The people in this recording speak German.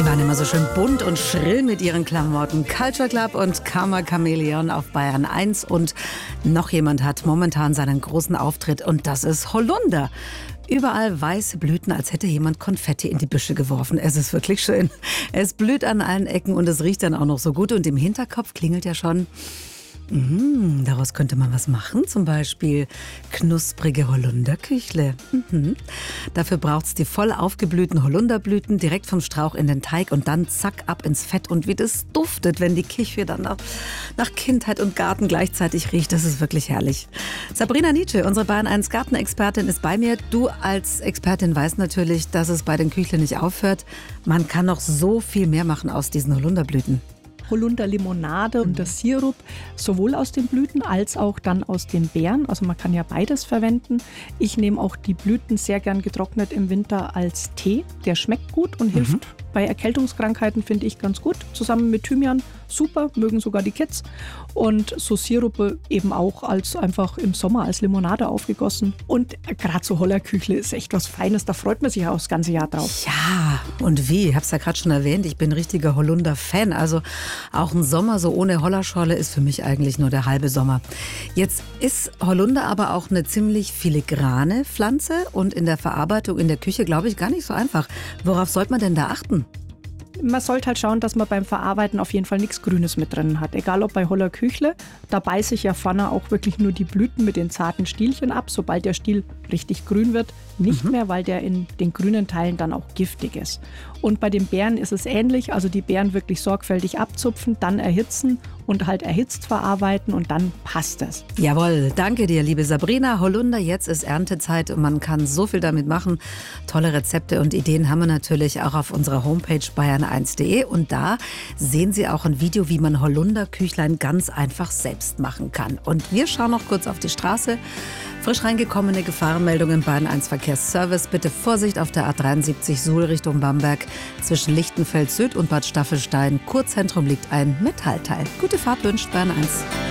waren immer so schön bunt und schrill mit ihren Klamotten. Culture Club und Karma Chameleon auf Bayern 1. Und noch jemand hat momentan seinen großen Auftritt und das ist Holunder. Überall weiße Blüten, als hätte jemand Konfetti in die Büsche geworfen. Es ist wirklich schön. Es blüht an allen Ecken und es riecht dann auch noch so gut. Und im Hinterkopf klingelt ja schon, daraus könnte man was machen, zum Beispiel knusprige Holunderküchle. Dafür braucht es die voll aufgeblühten Holunderblüten direkt vom Strauch in den Teig und dann zack ab ins Fett. Und wie das duftet, wenn die Küche dann nach Kindheit und Garten gleichzeitig riecht, das ist wirklich herrlich. Sabrina Nietzsche, unsere Bayern 1 Gartenexpertin, ist bei mir. Du als Expertin weißt natürlich, dass es bei den Küchle nicht aufhört. Man kann noch so viel mehr machen aus diesen Holunderblüten. Holunderlimonade und der Sirup, sowohl aus den Blüten als auch dann aus den Beeren. Also man kann ja beides verwenden. Ich nehme auch die Blüten sehr gern getrocknet im Winter als Tee. Der schmeckt gut und hilft bei Erkältungskrankheiten, finde ich ganz gut. Zusammen mit Thymian, super, mögen sogar die Kids. Und so Sirupe eben auch als einfach im Sommer als Limonade aufgegossen. Und gerade so Hollerküchle ist echt was Feines, da freut man sich ja auch das ganze Jahr drauf. Ja, und wie? Ich habe es ja gerade schon erwähnt, ich bin richtiger Holunder-Fan. Also auch ein Sommer so ohne Hollerschorle ist für mich eigentlich nur der halbe Sommer. Jetzt ist Holunder aber auch eine ziemlich filigrane Pflanze und in der Verarbeitung in der Küche, glaube ich, gar nicht so einfach. Worauf sollte man denn da achten? Man sollte halt schauen, dass man beim Verarbeiten auf jeden Fall nichts Grünes mit drin hat. Egal ob bei Hollerküchle, da beiße ich ja vorne auch wirklich nur die Blüten mit den zarten Stielchen ab. Sobald der Stiel richtig grün wird, nicht mehr, weil der in den grünen Teilen dann auch giftig ist. Und bei den Beeren ist es ähnlich, also die Beeren wirklich sorgfältig abzupfen, dann erhitzen und halt erhitzt verarbeiten und dann passt es. Jawohl, danke dir, liebe Sabrina. Holunder, jetzt ist Erntezeit und man kann so viel damit machen. Tolle Rezepte und Ideen haben wir natürlich auch auf unserer Homepage bayern1.de und da sehen Sie auch ein Video, wie man Holunderküchlein ganz einfach selbst machen kann. Und wir schauen noch kurz auf die Straße. Frisch reingekommene Gefahrenmeldung im Bayern 1 Verkehrsservice. Bitte Vorsicht auf der A73 Suhl Richtung Bamberg. Zwischen Lichtenfeld Süd und Bad Staffelstein. Kurzzentrum liegt ein Metallteil. Gute Fahrt wünscht Bayern 1.